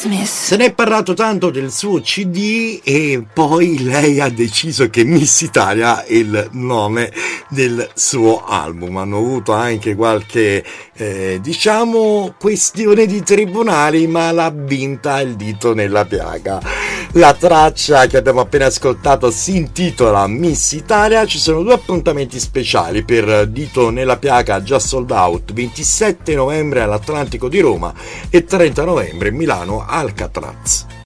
Se ne è parlato tanto del suo CD e poi lei ha deciso che Miss Italia è il nome del suo album. Hanno avuto anche qualche questione di tribunali, ma l'ha vinta il dito nella piaga. La traccia che abbiamo appena ascoltato si intitola Miss Italia. Ci sono 2 appuntamenti speciali per Dito nella piaga, già sold out: 27 novembre all'Atlantico di Roma e 30 novembre Milano Alcatraz.